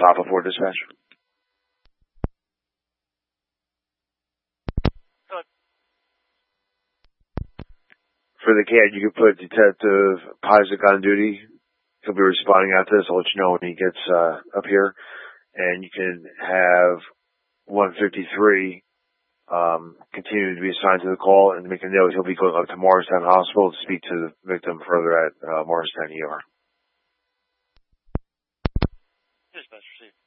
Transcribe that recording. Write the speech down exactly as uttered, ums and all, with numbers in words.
Papa for dispatch. Good. For the can, you can put Detective Isaac on duty. He'll be responding out to this. I'll let you know when he gets uh, up here. And you can have one fifty-three um, continue to be assigned to the call and make a note. He'll be going up to Morristown Hospital to speak to the victim further at uh, Morristown E R. Dispatch received.